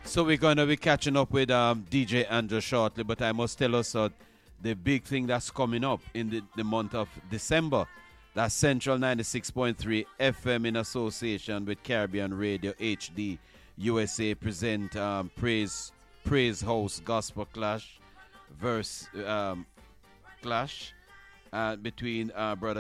So we're going to be catching up with DJ Andrew shortly, but I must tell us the big thing that's coming up in the month of December. That's Central 96.3 FM in association with Caribbean Radio HD USA present Praise House Gospel Clash verse clash between Brother